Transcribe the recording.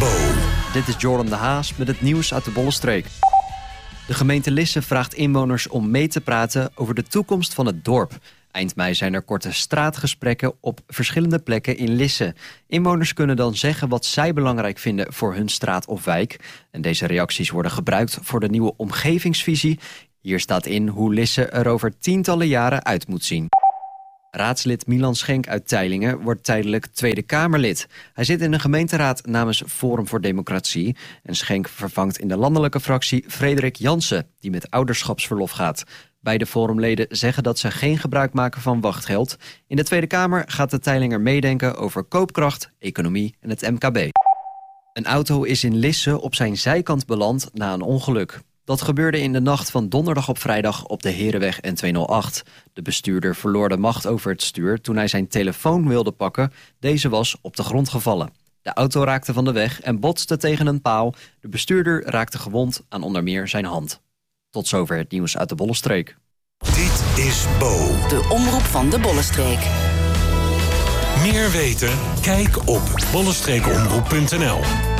Dit is Jordan de Haas met het nieuws uit de Bollenstreek. De gemeente Lisse vraagt inwoners om mee te praten over de toekomst van het dorp. Eind mei zijn er korte straatgesprekken op verschillende plekken in Lisse. Inwoners kunnen dan zeggen wat zij belangrijk vinden voor hun straat of wijk. En deze reacties worden gebruikt voor de nieuwe omgevingsvisie. Hier staat in hoe Lisse er over tientallen jaren uit moet zien. Raadslid Milan Schenk uit Teylingen wordt tijdelijk Tweede Kamerlid. Hij zit in de gemeenteraad namens Forum voor Democratie. En Schenk vervangt in de landelijke fractie Frederik Jansen, die met ouderschapsverlof gaat. Beide forumleden zeggen dat ze geen gebruik maken van wachtgeld. In de Tweede Kamer gaat de Teylinger meedenken over koopkracht, economie en het MKB. Een auto is in Lisse op zijn zijkant beland na een ongeluk. Dat gebeurde in de nacht van donderdag op vrijdag op de Herenweg N208. De bestuurder verloor de macht over het stuur toen hij zijn telefoon wilde pakken. Deze was op de grond gevallen. De auto raakte van de weg en botste tegen een paal. De bestuurder raakte gewond aan onder meer zijn hand. Tot zover het nieuws uit de Bollenstreek. Dit is Bo. De omroep van de Bollenstreek. Meer weten? Kijk op bollenstreekomroep.nl.